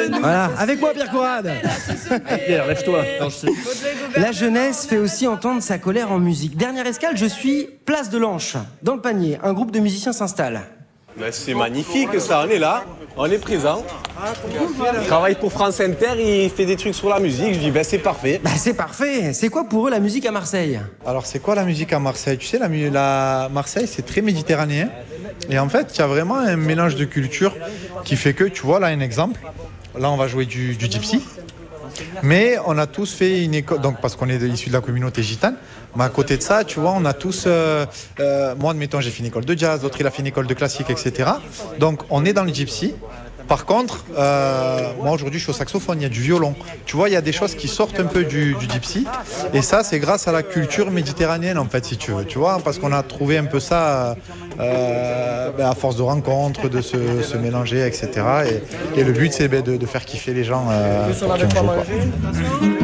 Voilà, avec moi Pierre Courade. Pierre, lève-toi. La jeunesse fait aussi entendre sa colère en musique. Dernière escale, je suis place de l'Anche. Dans le panier, un groupe de musiciens s'installe. Ben, c'est magnifique ça, on est là, on est présent. Il travaille pour France Inter, il fait des trucs sur la musique, je dis ben c'est parfait. Bah c'est parfait. C'est quoi pour eux la musique à Marseille? Alors c'est quoi la musique à Marseille? Tu sais, la Marseille c'est très méditerranéen. Et en fait, il y a vraiment un mélange de cultures qui fait que, tu vois, là un exemple, là on va jouer du gypsy. Mais on a tous fait une école, donc parce qu'on est issus de la communauté gitane. Mais à côté de ça, tu vois, on a tous... moi, admettons, j'ai fait une école de jazz, l'autre, il a fait une école de classique, etc. Donc, on est dans le gypsy. Par contre, moi, aujourd'hui, je suis au saxophone, il y a du violon. Tu vois, il y a des choses qui sortent un peu du gypsy. Et ça, c'est grâce à la culture méditerranéenne, en fait, si tu veux. Tu vois, parce qu'on a trouvé un peu ça à force de rencontres, de se mélanger, etc. Et le but, c'est de faire kiffer les gens qui ont joué, quoi.